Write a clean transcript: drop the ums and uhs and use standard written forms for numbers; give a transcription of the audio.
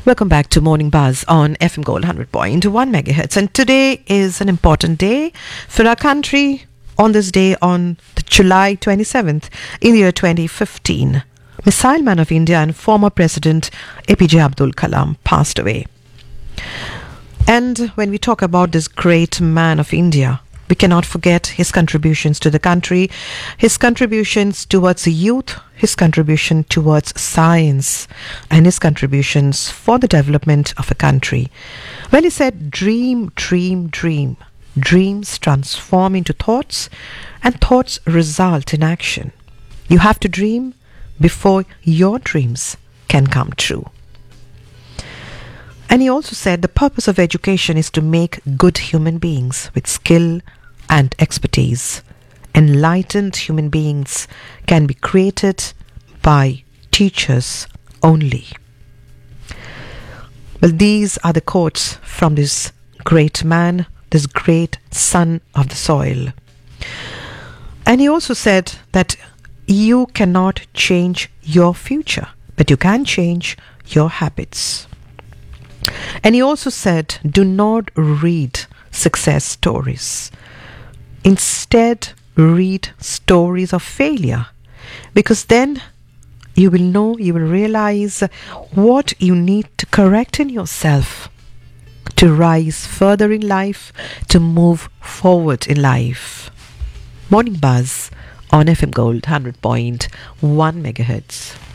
Welcome back to Morning Buzz on FM Gold 100.1 megahertz. And today is an important day for our country. On this day, on July 27th, in the year 2015, Missile Man of India and former President APJ Abdul Kalam passed away. And when we talk about this great man of India, we cannot forget his contributions to the country, his contributions towards the youth, his contribution towards science, and his contributions for the development of a country. When he said, dream, dream, dream, dreams transform into thoughts, and thoughts result in action. You have to dream before your dreams can come true. And he also said the purpose of education is to make good human beings with skill and expertise. Enlightened human beings can be created by teachers only. Well, these are the quotes from this great man, this great son of the soil. And he also said that you cannot change your future, but you can change your habits. And he also said, do not read success stories. Instead, read stories of failure, because then you will realize what you need to correct in yourself to rise further in life, to move forward in life. Morning Buzz on FM Gold 100.1 megahertz.